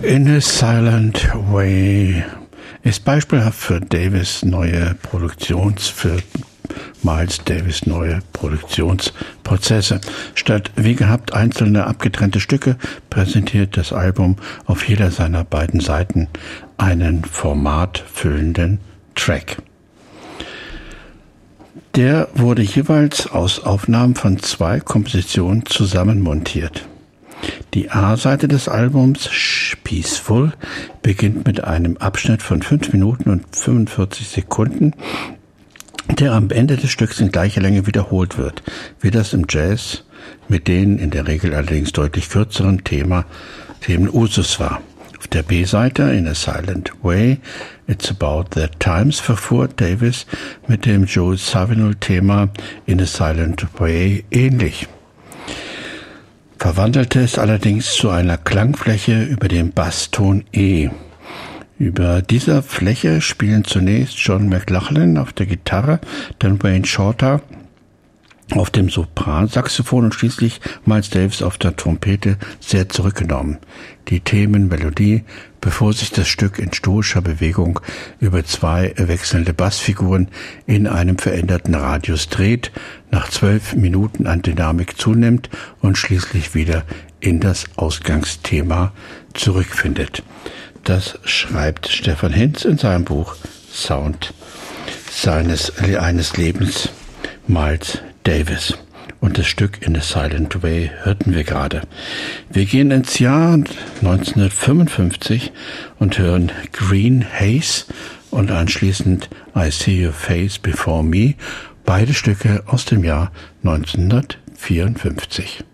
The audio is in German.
In a Silent Way ist beispielhaft für Miles Davis neue Produktionsprozesse. Statt wie gehabt einzelne abgetrennte Stücke präsentiert das Album auf jeder seiner beiden Seiten einen formatfüllenden Track. Der wurde jeweils aus Aufnahmen von 2 Kompositionen zusammenmontiert. Die A-Seite des Albums, Peaceful, beginnt mit einem Abschnitt von 5 Minuten und 45 Sekunden, der am Ende des Stücks in gleicher Länge wiederholt wird, wie das im Jazz mit den in der Regel allerdings deutlich kürzeren Themen Usus war. Auf der B-Seite, In a Silent Way, It's About That Times, verfuhr Davis mit dem Joe Zawinul-Thema In a Silent Way ähnlich, verwandelte es allerdings zu einer Klangfläche über dem Basston E. Über dieser Fläche spielen zunächst John McLaughlin auf der Gitarre, dann Wayne Shorter auf dem Sopransaxophon und schließlich Miles Davis auf der Trompete sehr zurückgenommen. Die Themenmelodie, bevor sich das Stück in stoischer Bewegung über 2 wechselnde Bassfiguren in einem veränderten Radius dreht, nach 12 Minuten an Dynamik zunimmt und schließlich wieder in das Ausgangsthema zurückfindet. Das schreibt Stefan Hinz in seinem Buch Sound eines Lebens, Miles Davis. Und das Stück In a Silent Way hörten wir gerade. Wir gehen ins Jahr 1955 und hören Green Haze und anschließend I See Your Face Before Me, beide Stücke aus dem Jahr 1954.